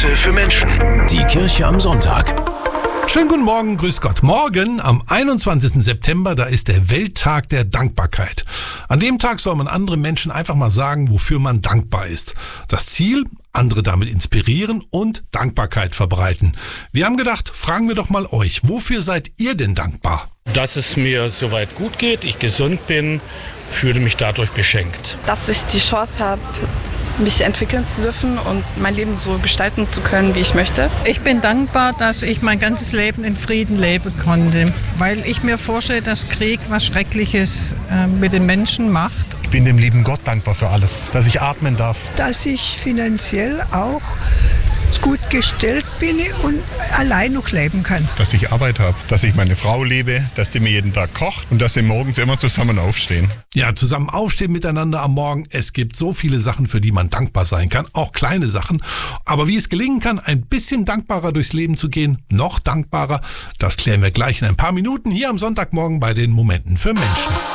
Momente für Menschen. Die Kirche am Sonntag. Schönen guten Morgen, grüß Gott. Morgen, am 21. September, da ist der Welttag der Dankbarkeit. An dem Tag soll man anderen Menschen einfach mal sagen, wofür man dankbar ist. Das Ziel, andere damit inspirieren und Dankbarkeit verbreiten. Wir haben gedacht, fragen wir doch mal euch, wofür seid ihr denn dankbar? Dass es mir soweit gut geht, ich gesund bin, fühle mich dadurch beschenkt. Dass ich die Chance habe, mich entwickeln zu dürfen und mein Leben so gestalten zu können, wie ich möchte. Ich bin dankbar, dass ich mein ganzes Leben in Frieden leben konnte, weil ich mir vorstelle, dass Krieg was Schreckliches mit den Menschen macht. Ich bin dem lieben Gott dankbar für alles, dass ich atmen darf. Dass ich finanziell auch gut gestellt bin und allein noch leben kann. Dass ich Arbeit habe, dass ich meine Frau liebe, dass die mir jeden Tag kocht und dass wir morgens immer zusammen aufstehen. Ja, zusammen aufstehen miteinander am Morgen. Es gibt so viele Sachen, für die man dankbar sein kann, auch kleine Sachen. Aber wie es gelingen kann, ein bisschen dankbarer durchs Leben zu gehen, noch dankbarer, das klären wir gleich in ein paar Minuten hier am Sonntagmorgen bei den Momenten für Menschen.